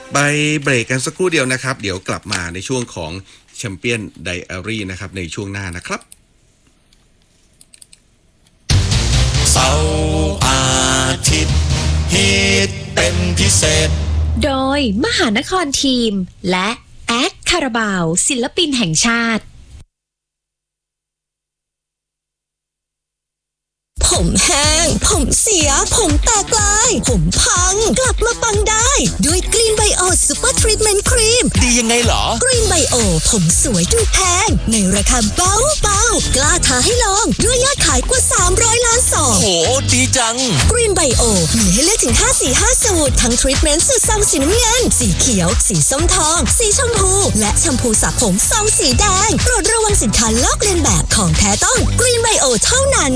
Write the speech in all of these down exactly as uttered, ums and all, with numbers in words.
ไปเบรกกันสักครู่เดียวนะครับเดี๋ยวกลับมาในช่วงของแชมเปี้ยนไดอารี่นะครับในช่วงหน้านะครับเสาร์อาทิตย์ฮิตเป็นพิเศษโดยมหานครทีมและแอดคาราบาวศิลปินแห่งชาติผมแห้งผมเสียผมแตกลายผมพังกลับมาปังได้ด้วยกรีนไบโอซูเปอร์ทรีทเมนต์ครีมดียังไงเหรอกรีนไบโอผมสวยดูแพงในราคาเบาเบากล้าท้าให้ลองด้วยยอดขายกว่าสามร้อยล้านซองโหดีจังกรีนไบโอมีให้เลือกถึงห้าสีห้าสูตรทั้งทรีทเมนต์สูตรซองสีน้ำเงินสีเขียวสีส้มทองสีชมพูและแชมพูสระผมซองสีแดงโปรดระวังสินค้าลอกเลียนแบบของแท้ต้องกรีนไบโอเท่านั้น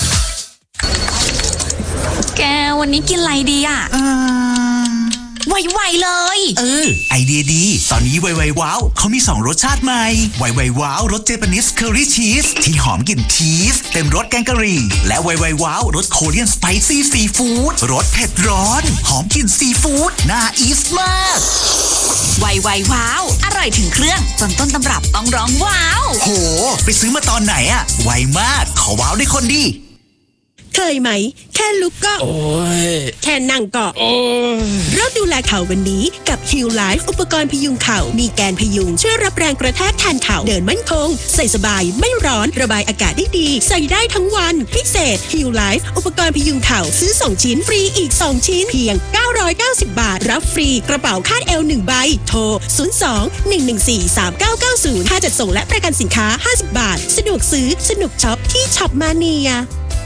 แกวันนี้กินอะไรดีอ่ะไวๆเลยเออไอเดียดีตอนนี้ไวๆว้าวเขามีสองรสชาติใหม่ไวๆว้าวรสเจแปนิสเคอรี่ชีสที่หอมกลิ่นชีสเต็มรสแกงกะหรี่และไวๆว้าวรสโคเรียนสไปซี่ซีฟู้ดรสเผ็ดร้อนหอมกลิ่นซีฟู้ดน่าอีสมากไวๆว้าวอร่อยถึงเครื่องจนต้นตำรับต้องร้องว้าวโหไปซื้อมาตอนไหนอะไวมากขอว้าวได้คนดีเคยไหมแค่ลุกก็โอ้ยแค่นั่งก็โอ้ยเริ่มดูแลเข่าวันนี้กับ Heal Life อุปกรณ์พยุงเข่ามีแกนพยุงช่วยรับแรงกระแทกแทนเข่าเดินมั่นคงใส่สบายไม่ร้อนระบายอากาศได้ดีใส่ได้ทั้งวันพิเศษ Heal Life อุปกรณ์พยุงเข่าซื้อสองชิ้นฟรีอีกสองชิ้นเพียงเก้าร้อยเก้าสิบบาทรับฟรีกระเป๋าคาดเอวหนึ่งใบโทรศูนย์ สอง หนึ่ง หนึ่ง สี่ สาม เก้า เก้า ศูนย์ค่าจัดส่งและประกันสินค้าห้าสิบบาทสะดวกซื้อสนุกช็อปที่ช็อปมาเนีย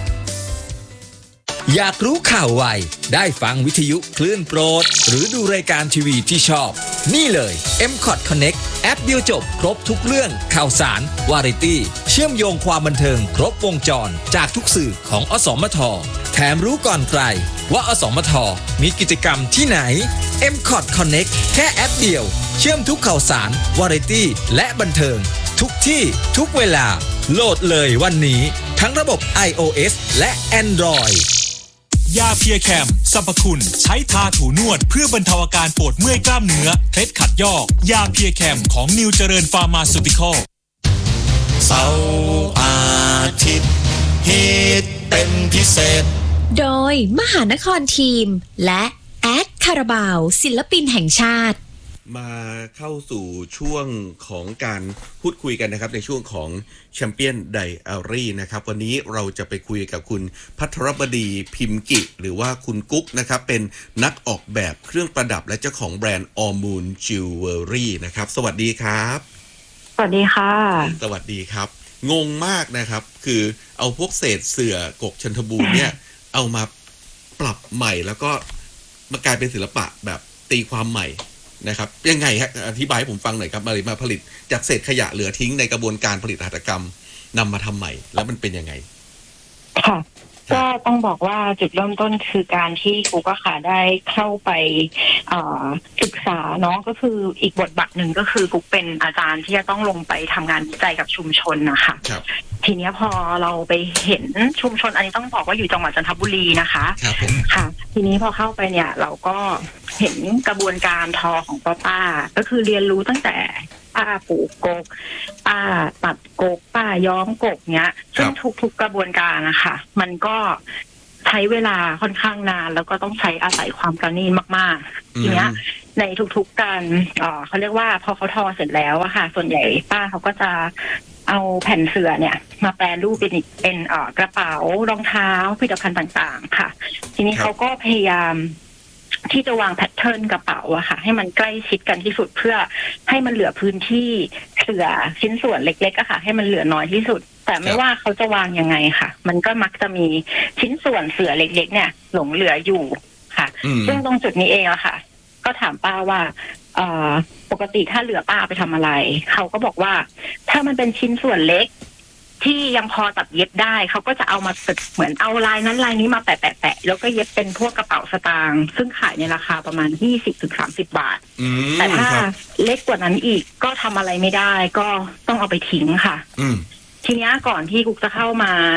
อยากรู้ข่าวไวได้ฟังวิทยุคลื่นโปรดหรือดูรายการทีวีที่ชอบนี่เลย เอ็ม คอท Connect แอปเดียวจบครบทุกเรื่องข่าวสารวาไรตี้เชื่อมโยงความบันเทิงครบวงจรจากทุกสื่อของอสมทแถมรู้ก่อนใครว่าอสมทมีกิจกรรมที่ไหน เอ็ม คอท Connect แค่แอปเดียวเชื่อมทุกข่าวสารวาไรตี้และบันเทิงทุกที่ทุกเวลาโหลดเลยวันนี้ทั้งระบบ iOS และ Android ยาเพียแคมสรรพคุณใช้ทาถูนวดเพื่อบรรเทาอาการปวดเมื่อยกล้ามเนื้อเคล็ดขัดยอกยาเพียแคมของนิวเจริญฟาร์มาซูติคอลเสาร์อาทิตย์ฮิตเป็นพิเศษโดยมหานครทีมและแอดคาราบาวศิลปินแห่งชาติมาเข้าสู่ช่วงของการพูดคุยกันนะครับในช่วงของแชมเปี้ยนไดอารี่นะครับวันนี้เราจะไปคุยกับคุณภัทรบดีพิมพ์กิหรือว่าคุณกุ๊กนะครับเป็นนักออกแบบเครื่องประดับและเจ้าของแบรนด์ All Moon Jewelry นะครับสวัสดีครับสวัสดีค่ะสวัสดีครับงงมากนะครับคือเอาพวกเศษเสื่อกกชันทบูรณ์เนี่ยเอามาปรับใหม่แล้วก็มากลายเป็นศิลปะแบบตีความใหม่นะครับยังไงฮะอธิบายให้ผมฟังหน่อยครับมาเลยมาผลิตจากเศษขยะเหลือทิ้งในกระบวนการผลิตหัตถกรรมนำมาทำใหม่แล้วมันเป็นยังไงค่ะก็ต้องบอกว่าจุดเริ่มต้นคือการที่ครูก็ค่ะได้เข้าไปศึกษาเนาะก็คืออีกบทบาทหนึ่งก็คือครูเป็นอาจารย์ที่จะต้องลงไปทำงานวิจัยกับชุมชนนะคะทีนี้พอเราไปเห็นชุมชนอันนี้ต้องบอกว่าอยู่จังหวัดจันทบุรีนะคะค่ะทีนี้พอเข้าไปเนี่ยเราก็เห็นกระบวนการทอของป้าป้าก็คือเรียนรู้ตั้งแต่ป้าปลูกกกป้าตัดกกป้าย้อมกกเนี้ยซึ่งทุกๆกระบวนการนะคะมันก็ใช้เวลาค่อนข้างนานแล้วก็ต้องใช้อาศัยความประณีตมากๆทีเนี้ยในทุกๆการเอ่อเขาเรียกว่าพอเขาทอเสร็จแล้วอะค่ะส่วนใหญ่ป้าเขาก็จะเอาแผ่นเสื่อเนี่ยมาแปรรูปเป็นอีกเป็นเอ่อกระเป๋ารองเท้าผลิตภัณฑ์ต่างๆค่ะทีนี้เขาก็พยายามที่จะวางแพทเทิร์นกระเป๋าอะค่ะให้มันใกล้ชิดกันที่สุดเพื่อให้มันเหลือพื้นที่เสื่อชิ้นส่วนเล็กๆอะค่ะให้มันเหลือน้อยที่สุดแต่ไม่ว่าเขาจะวางยังไงค่ะมันก็มักจะมีชิ้นส่วนเสื่อเล็กๆเนี่ยหลงเหลืออยู่ค่ะซึ่งตรงจุดนี้เองอะค่ะก็ถามป้าว่าปกติถ้าเหลือป้าไปทำอะไรเขาก็บอกว่าถ้ามันเป็นชิ้นส่วนเล็กที่ยังพอตัดเย็บได้เขาก็จะเอามาตึกเหมือนเอาลายนั้นลายนี้มาแปะๆๆแล้วก็เย็บเป็นพวกกระเป๋าสตางค์ซึ่งขายในราคาประมาณ ยี่สิบถึงสามสิบบาทแต่ถ้าเล็กกว่านั้นอีกก็ทำอะไรไม่ได้ก็ต้องเอาไปทิ้งค่ะทีนี้ก่อนที่กุ๊กจะเข้ามา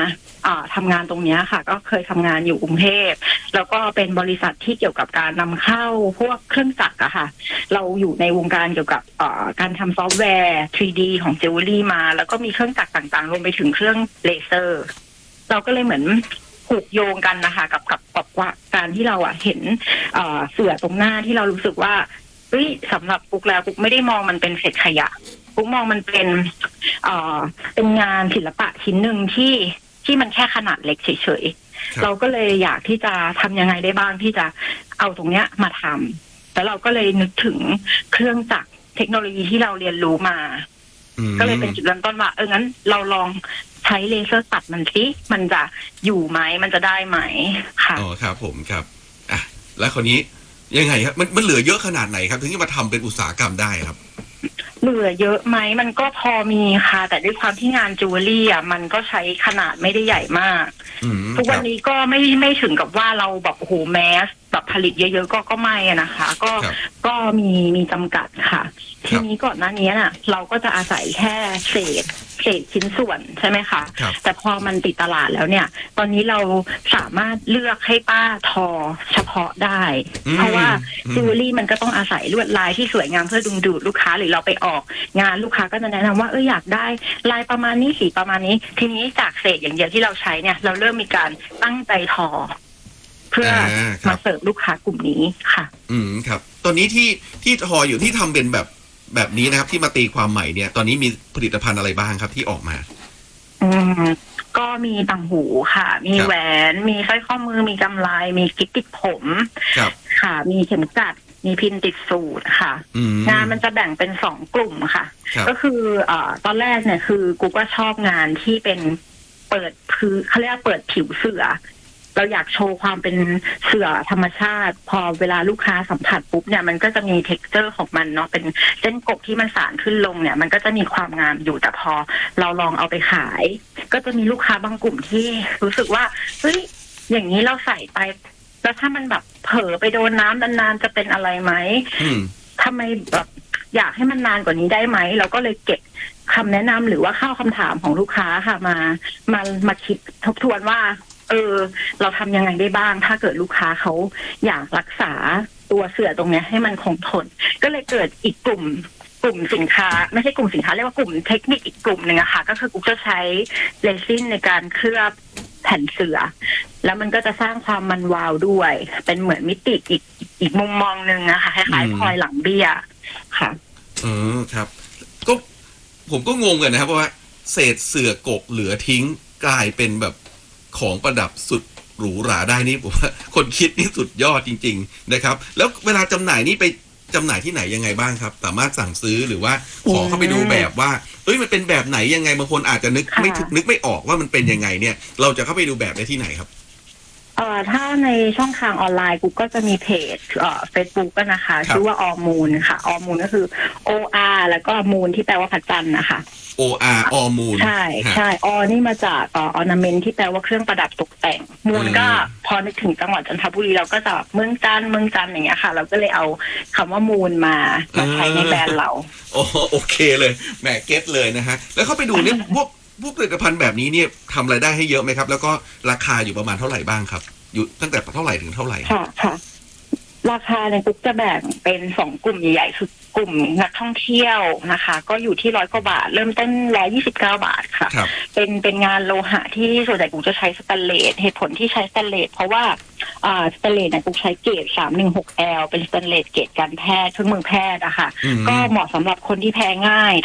อ่าทำงานตรงนี้ค่ะก็เคยทำงานอยู่กรุงเทพแล้วก็เป็นบริษัทที่เกี่ยวกับการนำเข้าพวกเครื่องจักรอะค่ะเราอยู่ในวงการเกี่ยวกับอ่าการทำซอฟต์แวร์ ทรี ดี ของจิวเวลรี่มาแล้วก็มีเครื่องจักรต่างๆรวมไปถึงเครื่องเลเซอร์เราก็เลยเหมือนผูกโยงกันนะคะกับกับกับว่าการที่เราอะเห็นอ่าเสื่อตรงหน้าที่เรารู้สึกว่าเฮ้ยสำหรับปุ๊กแล้วปุ๊กไม่ได้มองมันเป็นเศษขยะปุ๊กมองมันเป็นเอ่อเป็นงานศิลปะชิ้นหนึ่งที่ที่มันแค่ขนาดเล็กเฉยๆเราก็เลยอยากที่จะทำยังไงได้บ้างที่จะเอาตรงเนี้ยมาทำแล้วเราก็เลยนึกถึงเครื่องจักรเทคโนโลยีที่เราเรียนรู้มาก็เลยเป็นจุดเริ่มต้นว่าเอองั้นเราลองใช้เลเซอร์ตัดมันสิมันจะอยู่ไหมมันจะได้ไหมค่ะอ๋อครับผมครับอ่ะแล้วคราวนี้ยังไงครับมันมันเหลือเยอะขนาดไหนครับถึงจะมาทำเป็นอุตสาหกรรมได้ครับเหลือเยอะไหมมันก็พอมีค่ะแต่ด้วยความที่งานจิวเวลรี่อ่ะมันก็ใช้ขนาดไม่ได้ใหญ่มากทุกวันนี้ก็ไม่ไม่ถึงกับว่าเราแบบโอ้โหแมสแบบผลิตเยอะๆก็ก็ไม่นะคะ ก็ก็มีมีจำกัดค่ะทีนี้ก่อนหน้านี้น่ะเราก็จะอาศัยแค่เศษเศษชิ้นส่วนใช่ไหมคะแต่พอมันติดตลาดแล้วเนี่ยตอนนี้เราสามารถเลือกให้ป้าทอเฉพาะได้เพราะว่าจิวเวลรี่มันก็ต้องอาศัยลวดลายที่สวยงามเพื่อดึงดูดลูกค้าหรือเราไปออกงานลูกค้าก็จะแนะนำว่าเอออยากได้ลายประมาณนี้สีประมาณนี้ทีนี้จากเศษอย่างเดียวที่เราใช้เนี่ยเราเริ่มมีการตั้งใจทอเพื่อมาเสิร์ฟลูกค้ากลุ่มนี้ค่ะอืมครับตอนนี้ที่ที่ทออยู่ที่ทำเป็นแบบแบบนี้นะครับที่มาตีความใหม่เนี่ยตอนนี้มีผลิตภัณฑ์อะไรบ้างครับที่ออกมาอืมก็มีต่างหูค่ะมีแหวนมีสร้อยข้อมือมีกำไลมีกิ๊กติดผมค่ะมีเข็มกลัดมีพินติดสูทค่ะงานมันจะแบ่งเป็นสองกลุ่มค่ะก็คืออ่าตอนแรกเนี่ยคือกูก็ชอบงานที่เป็นเปิดพื้นเขาเรียกเปิดผิวเสือเราอยากโชว์ความเป็นเสื่อธรรมชาติพอเวลาลูกค้าสัมผัสปุ๊บเนี่ยมันก็จะมีเท็กเจอร์ของมันเนาะเป็นเส้นกบที่มันสานขึ้นลงเนี่ยมันก็จะมีความงามอยู่แต่พอเราลองเอาไปขายก็จะมีลูกค้าบางกลุ่มที่รู้สึกว่าเฮ้ยอย่างนี้เราใส่ไปแล้วถ้ามันแบบเผลอไปโดนน้ำนานๆจะเป็นอะไรไหมทำไมแบบอยากให้มันนานกว่านี้ได้ไหมเราก็เลยเก็บคำแนะนำหรือว่าเข้าคำถามของลูกค้าค่ะมามามาคิดทบทวนว่าเออเราทำยังไงได้บ้างถ้าเกิดลูกค้าเขาอยากรักษาตัวเสื่อตรงนี้ให้มันคงทนก็เลยเกิดอีกกลุ่มกลุ่มสินค้าไม่ใช่กลุ่มสินค้าเรียกว่ากลุ่มเทคนิคอีกกลุ่มหนึ่งอะค่ะก็คือกูจะใช้เรซินในการเคลือบแผ่นเสื่อแล้วมันก็จะสร้างความมันวาวด้วยเป็นเหมือนมิติอีกอีกมุมมองหนึ่งอะค่ะคล้ายๆพลอยหลังเบี้ยค่ะอืมครับก็ผมก็งงกันนะครับว่าเศษเสื่อกบเหลือทิ้งกลายเป็นแบบของประดับสุดหรูหราได้นี่ผมว่าคนคิดนี่สุดยอดจริงๆนะครับแล้วเวลาจำหน่ายนี่ไปจำหน่ายที่ไหนยังไงบ้างครับสามารถสั่งซื้อหรือว่าขอเข้าไปดูแบบว่าเอ้ยมันเป็นแบบไหนยังไงบางคนอาจจะนึกไม่นึกไม่ออกว่ามันเป็นยังไงเนี่ยเราจะเข้าไปดูแบบได้ที่ไหนครับเอ่อถ้าในช่องทางออนไลน์กูก็จะมีเพจเอ่อ Facebook ก็นะคะชื่อว่า All Moon ค่ะ All Moon ก็คือ O R แล้วก็ Moon ที่แปลว่าพระจันทร์นะคะ O R All Moon ใช่ใช่ All นี่มาจากเอ่อ ornament ที่แปลว่าเครื่องประดับตกแต่ง Moon ก็พอนึกถึงจังหวัดจันทบุรีเราก็จะเมืองจันทร์เมืองจันทร์อย่างเงี้ยค่ะเราก็เลยเอาคำว่า Moon มามาใช้ในแบรนด์เราโอ้โอเคเลยแหมเก็ตเลยนะฮะแล้วเข้าไปดูเนี่ยพวกพวกผลิตภัณฑ์แบบนี้เนี่ยทำรายได้ให้เยอะไหมครับแล้วก็ราคาอยู่ประมาณเท่าไหร่บ้างครับอยู่ตั้งแต่เท่าไหร่ถึงเท่าไหร่ค่ะค่ะราคาในกุ๊กจะแบ่งเป็นสองกลุ่มใหญ่ๆคือกลุ่มนักท่องเที่ยวนะคะก็อยู่ที่ร้อยกว่าบาทเริ่มต้นร้อยยี่สิบเก้าบาทค่ะเป็นเป็นงานโลหะที่ส่วนใหญ่กุ๊กจะใช้สแตนเลสเหตุผลที่ใช้สแตนเลสเพราะว่าอ่าสแตนเลสเนี่ยกุ๊กใช้เกรด สามหนึ่งหกแอล เป็นสแตนเลสเกรดการแพทย์เครื่องมือแพทย์อะค่ะก็เหมาะสำหรับคนที่แพ้ง่าย